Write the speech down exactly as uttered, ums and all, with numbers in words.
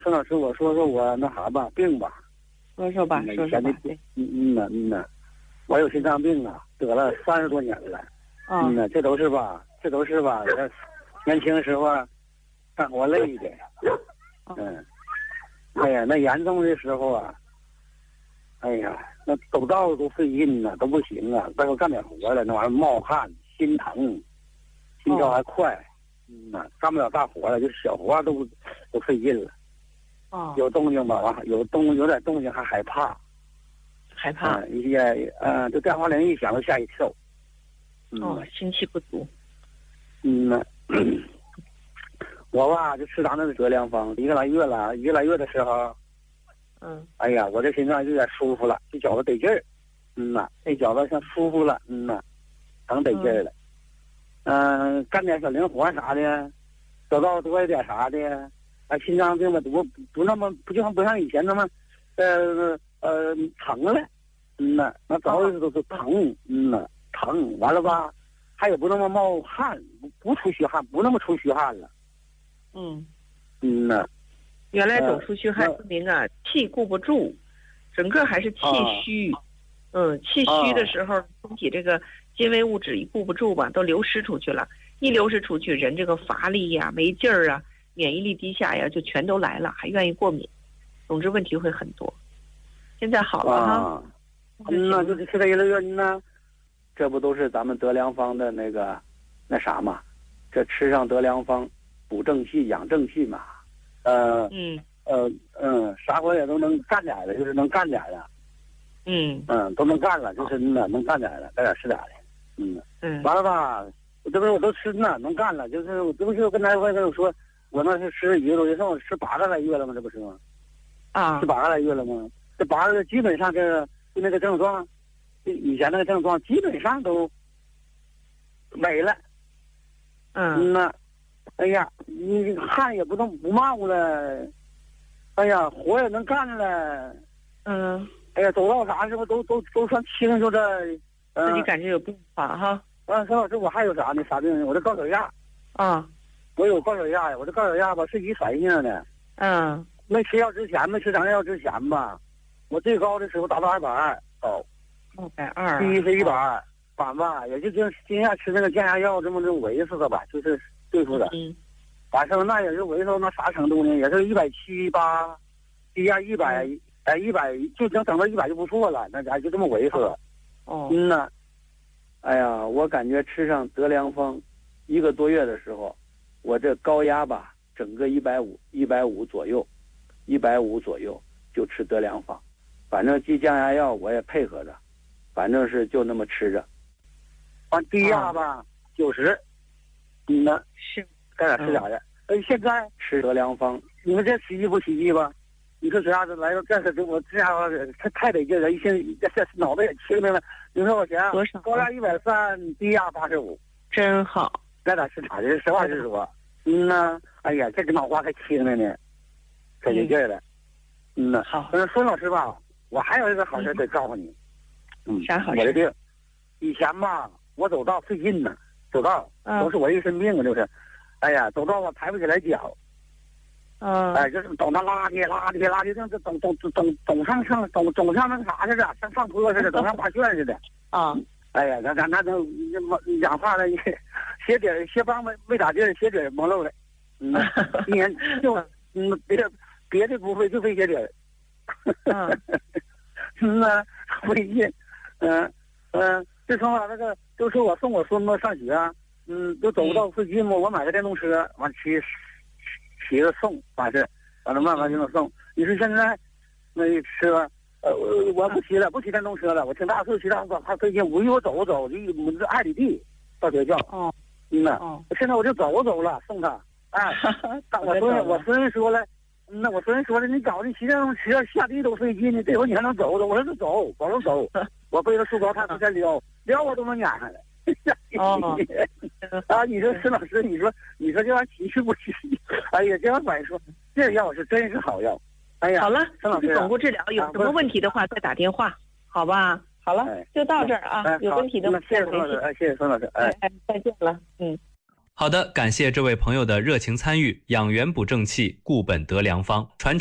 孙老师，我说说我那啥吧，病吧。 说说吧， 嗯说说吧。 嗯嗯呐嗯呐，我有心脏病啊，得了三十多年了。 啊、 嗯呐，这都是吧，这都是吧，我年轻时候啊干活累的。嗯，哎呀，那严重的时候啊，哎呀，那走道都费劲呐，都不行啊。再说干点活了，那玩意儿冒汗、心疼、心跳还快。嗯呐，干不了大活了，就是小活都都费劲了。 哦， 有动静吧，完有动有点动静还害怕， 害怕。 嗯，一些嗯，这电话铃一响都吓一跳。嗯、 哦，心气不足。 嗯呐，我吧就吃咱那个德良方，一个来月了，一个来月的时候， 嗯， 哎呀，我这心脏有点舒服了，这脚子得劲儿。嗯呐，这脚子像舒服了，嗯呐，疼得劲儿了。嗯、呃，干点小零活啥的，走道多一点啥的。啊，心脏病吧，不不那么不就像不像以前那么，呃呃疼了，嗯呐，那早日都是疼，嗯呐，疼完了吧，还有不那么冒汗，不不出虚汗，不那么出虚汗了， 嗯嗯呐， 原来总出虚汗， 呃说明啊气固不住，整个还是气虚。 啊、 嗯，气虚的时候，身体这个精微物质一固不住吧，都流失出去了，一流失出去，人这个乏力呀、没劲儿啊。免疫力低下呀，就全都来了，还愿意过敏，总之问题会很多。现在好了哈， 啊、嗯呐，就是吃这一个月呢，这不都是咱们德良方的那个那啥嘛？这吃上德良方，补正气、养正气嘛。呃， 嗯呃嗯，啥活也都能干点了，就是能干点了。 嗯嗯，都能干了，就是呢，能干点了，干点是点的。嗯嗯， 完了吧？这不是我都吃呢，能干了，就是我这不是跟他我跟我说。我那是吃一个多月，上我吃八个来月了吗？这不是吗？ 啊， 吃八个来月了吗？这八个月基本上这就那个症状，以前那个症状基本上都没了。 嗯嗯呐，哎呀，你汗也不能不冒了，哎呀，活也能干了， 嗯， 哎呀，走道啥是不都都都算清楚的。 嗯、自己感觉有变化哈。 啊，陈老师，我还有啥呢？啥病呢？我这高血压。 啊。 我有高血压呀，我这高血压吧是遗传性的。 嗯， 没吃药之前，没吃咱药之前吧，我最高的时候达到二百二，高。 二百二。 低是一百二，反吧，也就跟今天吃那个降压药这么就维持的吧，就是对付的。 嗯。 完事那也是维持到那啥程度呢？也是一百七八，低压一百，哎一百就能整到一百就不错了，那家就这么维持。 哦。 嗯呐，哎呀，我感觉吃上德良方，一个多月的时候。我这高压吧，整个一百五，一百五左右，一百五左右就吃德良方，反正低降压药我也配合着，反正是就那么吃着。完低压吧九十，嗯呢是该咋吃咋的。哎，现在吃德良方，你们这奇迹不奇迹吧？你说这下子来到这是我这家伙太太得劲了，一心这这脑袋也清明了。你说我钱多少？ 高压一百三，低压八十五， 真好。 该咋吃咋的，实话实说。嗯呐，哎呀，这个脑瓜还清了呢，可劲劲儿了。嗯呐， 好。 嗯，孙老师吧，我还有一个好事得告诉你。嗯， 啥好事？ 我的病，以前吧，我走道费劲呢，走道都是我一身病啊，就是，哎呀，走道吧抬不起来脚。 嗯。 哎，就是总那拉的拉的拉的，这这总总总总上上总总像那个啥似的，像上坡似的，总像爬旋似的。 啊。 哎呀，咱咱那都氧化了，鞋底鞋帮没没打劲儿，鞋底蒙漏了。嗯，一年就嗯别的别的不费，就费鞋底儿。 嗯， 嗯呐，费劲。嗯嗯，自从我那个就说我送我孙子上学，嗯，都走不到附近嘛，我买个电动车，完骑骑着送，完事，完了慢慢就能送。你说现在那车。呃，我不骑了，不骑电动车了。我挺大岁数，骑大我还费劲。我一我走走，就一这二里地到学校。 哦， 嗯呐， 哦， 现在我就走走了，送他。哎，我孙我孙子说了，那我孙子说了，你搞你骑电动车下地都费劲呢，这回你还能走走？我说就走，保证走。我背着书包，他不在撩，撩我都能撵下来。 哦， 啊，你说孙老师，你说你说这玩意骑是不骑？哎呀，这玩意说这药是真是好药。哎呀， 好了， 陈老师， 总顾治疗，有什么问题的话再打电话，好吧？好了，就到这儿啊，有问题的话谢谢孙老师，哎，谢谢孙老师，哎， 再见了，嗯。 好的，感谢这位朋友的热情参与，养元补正气，固本得良方，传